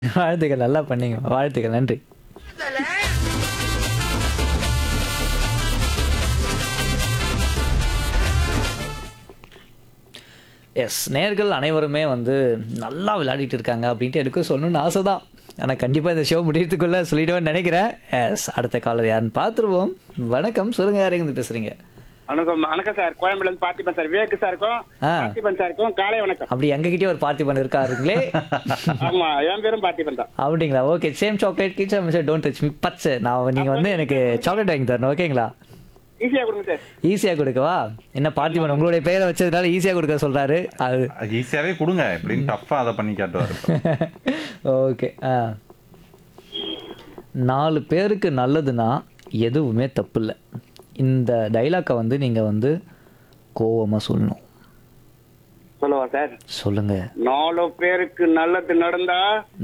வாழ்த்துக்கள். நல்லா பண்ணீங்க. வாழ்த்துக்கள். நன்றி. எஸ். நேயர்கள் அனைவருமே வந்து நல்லா விளையாடிட்டு இருக்காங்க அப்படின்ட்டு எனக்கும் சொல்லணும்னு ஆசை தான். ஆனா கண்டிப்பா இந்த ஷோ முடியறதுக்குள்ள சொல்லிடுவேன்னு நினைக்கிறேன். எஸ். அடுத்த காலர் யாருன்னு பார்த்துருவோம். வணக்கம். சொல்லுங்க, யார் எங்கிருந்து பேசுறீங்க? வணக்கம் வணக்கம் சார். கோயம்புல இருந்து பார்த்திபன் சார். விவேக் சாருக்கும் பார்த்திபன் சாருக்கும் காலை வணக்கம். அப்படி எங்ககிட்டயே ஒரு பார்த்திபன் இருக்காருங்களே. ஆமா, என் பேரும் பார்த்திபன் தான். அப்படிங்களா? Okay. Same chocolate kids mister don't touch me பச்சை. நான் நீங்க வந்து எனக்கு சாக்லேட் வாங்கி தரணும். ஓகேங்களா? ஈஸியா கொடுங்க சார். ஈஸியா கொடுக்கவா? என்ன பார்த்திபன் உங்களுடைய பேரை வச்சதுனால ஈஸியா கொடுக்க சொல்றாரு. அது ஈஸியாவே கொடுங்க, எப்படின்னு டஃப்பா அதை பண்ணி காட்டுவாரு. ஓகே. 4 பேருக்கு நல்லதுன்னா எதுவுமே தப்பு இல்லை. இந்த டைலாக்கை வந்து நீங்க வந்து கோவமா சொல்லணும். சொல்லவா சார்? சொல்லுங்க. 4 பேருக்கு நல்லது நடந்தா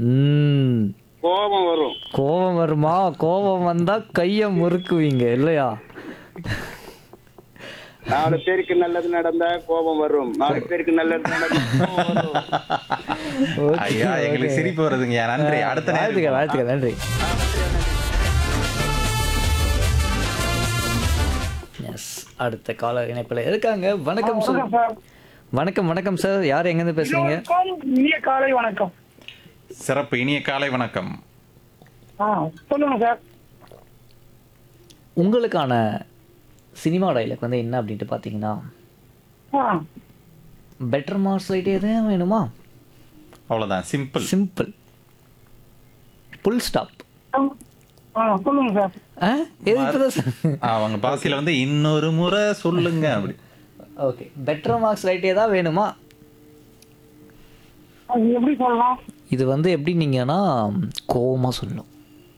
கோபம் வரும். கோபம் வருமா? கோபம் வந்தா கைய முறுக்குவீங்க இல்லையா? 4 பேருக்கு நல்லது நடந்தா கோபம் வரும். 4 பேருக்கு நல்லது நடந்தா கோபம் வரும். ஐயா, எங்களுக்கு சிரிப்பு வருதுங்க. நன்றி. அடுத்த நேரம் வாழ்த்துக்கள். நன்றி. எஸ். அடுத்த காலர் இணைப்பில் இருக்காங்க. வணக்கம் சார். வணக்கம். வணக்கம் சார். யார் எங்கேருந்து பேசுறீங்க? இனிய காலை வணக்கம். சிறப்பு. இனிய காலை வணக்கம். சொல்லுங்க சார். உங்களுக்கான சினிமா டைலாக் வந்து என்ன அப்படின்ட்டு பார்த்தீங்கன்னா, பெட்டர் மார்க்ஸ் ரைட் எதுவும் வேணுமா? அவ்வளவுதான். சிம்பிள். சிம்பிள். புல் ஸ்டாப். சொல்லுங்க சார். அவங்க பாசியில வந்து இன்னொரு முறை சொல்லுங்க அப்படி. ஓகே. பெட்டர் மார்க்ஸ் ரைட்டே தான் வேணுமா? அது எப்படி சொல்லலாம்? இது வந்து எப்படி நீங்கன்னா கோவமா சொல்லணும்.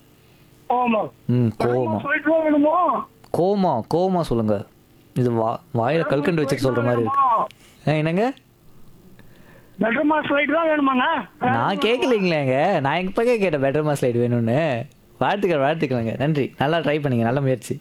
வேணுமோ? கோவமா சொல்லுங்க. இது வாயில கல்கண்டு வச்சுட்டு சொல்ற மாதிரி இருக்கு. என்னங்க? பெட்டர் மார்க்ஸ் ரைட் தான் வேணுமாங்க? நான் கேட்கலீங்களேங்க. நான் எப்ப கேட்டேன் பெட்டர் மார்க்ஸ் ரைட் வேணும்னு. வாழ்த்துக்கள்ங்க. நன்றி. நல்லா ட்ரை பண்ணீங்க. நல்ல முயற்சி.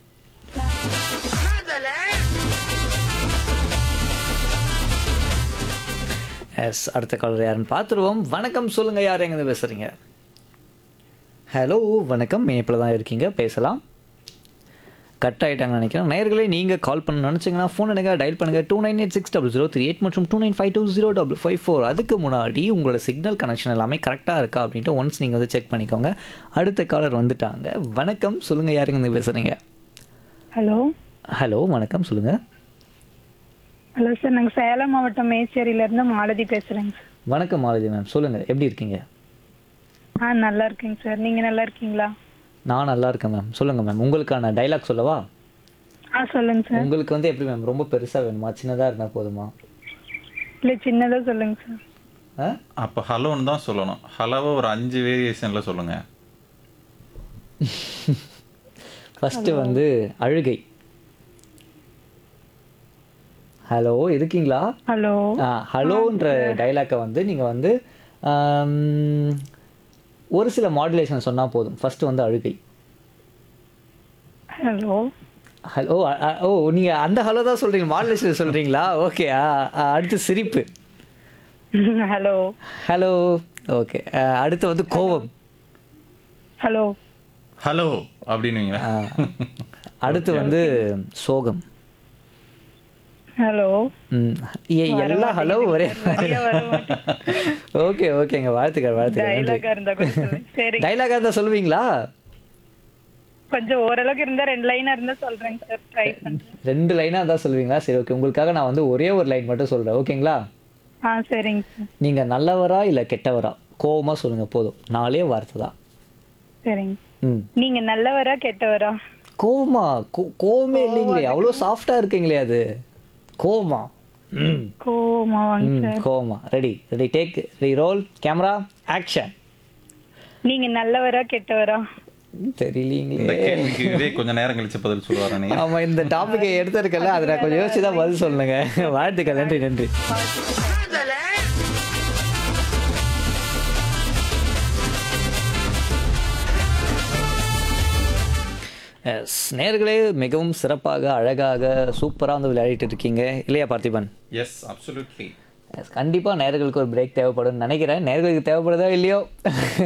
எஸ். அடுத்த காலர் யாருன்னு பார்த்துருவோம். வணக்கம். சொல்லுங்க, யார் எங்கேருந்து பேசுறீங்க? ஹலோ. வணக்கம். இணைப்பில் தான் இருக்கீங்க, பேசலாம். கட் ஆகிட்டாங்கன்னு நினைக்கிறேன். நேயர்களே, நீங்கள் கால் பண்ண நினச்சிங்கன்னா ஃபோன் எடுங்க, டயல் பண்ணுங்கள் 29860038 மற்றும் 29520554. அதுக்கு முன்னாடி உங்களோட சிக்னல் கனெக்ஷன் எல்லாமே கரெக்டாக இருக்கா அப்படின்ட்டு ஒன்ஸ் நீங்கள் வந்து செக் பண்ணிக்கோங்க. அடுத்த காலர் வந்துட்டாங்க. வணக்கம். சொல்லுங்கள், யாருங்க பேசுகிறீங்க? ஹலோ. ஹலோ. வணக்கம். சொல்லுங்கள். ஹலோ சார், நாங்கள் சேலம் மாவட்டம் மேச்சேரியிலேருந்து மாலதி பேசுகிறேங்க சார். வணக்கம் மாலதி மேம். சொல்லுங்கள், எப்படி இருக்கீங்க? நல்லா இருக்கேங்க சார். நீங்கள் நல்லா இருக்கீங்களா? நான் நல்லா இருக்கேன் மேம். சொல்லுங்கள் மேம், உங்களுக்கான டைலாக் சொல்லவா? சொல்லுங்க சார். உங்களுக்கு வந்து எப்படி மேம், ரொம்ப பெருசாக வேணுமா, சின்னதாக இருந்தால் போதுமா? இல்லை, சின்னதாக சொல்லுங்க சார். அப்போ ஹலோன்னு தான் சொல்லணும். ஹலோவை ஒரு 5 வேரியேஷன்ல சொல்லுங்க. ஃபஸ்ட்டு வந்து அழுகை. ஹலோ, இருக்கீங்களா? ஹலோ. ஹலோன்ற டைலாக்கை வந்து நீங்கள் வந்து ஒரு சில மாடுலேஷன் சொன்னால் போதும். ஃபஸ்ட்டு வந்து அழுகை. ஹலோ. ஹலோ. நீங்கள் அந்த ஹலோ தான் சொல்கிறீங்க, மாடுலேஷன் சொல்கிறீங்களா? ஓகே. அடுத்து சிரிப்பு. ஹலோ. ஹலோ. ஓகே. அடுத்து வந்து கோபம். ஹலோ. ஹலோ அப்படின்னுவீங்களா? அடுத்து வந்து சோகம். ஹலோ. எல்லா ஹலோ ஒரே. ஓகேங்க. வாழ்த்துக்கள். டைலாகா இருந்தா சொல்லுவீங்களா? கொஞ்சம் ஓரளவுக்கு இருந்தா 2 லைனா இருந்தா சொல்றேங்க சார். ட்ரை பண்றேன். 2 லைனா இருந்தா சொல்லுவீங்களா? சரி, ஓகே. உங்களுக்காக நான் வந்து ஒரே ஒரு லைன் மட்டும் சொல்றேன். ஓகேங்களா? சரிங்க சார். நீங்க நல்லவரா இல்ல கெட்டவரா? கோவமா சொல்லுங்க, போதும். 4 வார்த்தை தான். சரிங்க. நீங்க நல்லவரா கெட்டவரா? கோவமா? கோவமே இல்லைங்களே, அவ்வளவு சாஃப்டா இருக்கீங்களே. அது கோவமா? கோவமா. Ready. Take, role, camera, action. நீங்க நல்லவரா கெட்டவரா? தெரியலீங்களே. கொஞ்சம் நேரம் கழிச்சு பதில் சொல்லுவாரு. ஆமா, இந்த டாபிக்கை எடுத்திருக்கல, அதை நான் கொஞ்சம் யோசிச்சு தான் பதில் சொல்லுங்க. வாழ்த்துக்கள். நன்றி. எஸ். நேயர்களே, மிகவும் சிறப்பாக, அழகாக, சூப்பராக வந்து விளையாடிட்டு இருக்கீங்க இல்லையா பார்த்திபன்? S, absolutely. கண்டிப்பாக நேயர்களுக்கு ஒரு பிரேக் தேவைப்படும்னு நினைக்கிறேன். நேயர்களுக்கு தேவைப்படுதோ இல்லையோ